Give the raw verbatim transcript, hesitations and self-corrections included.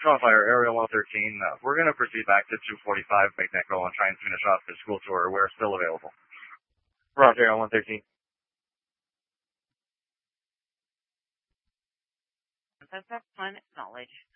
Crossfire, Area one thirteen. Uh, we're going to proceed back to two forty-five, make that call, and try and finish off the school tour. We're still available. Roger, Area one thirteen. That's fun knowledge.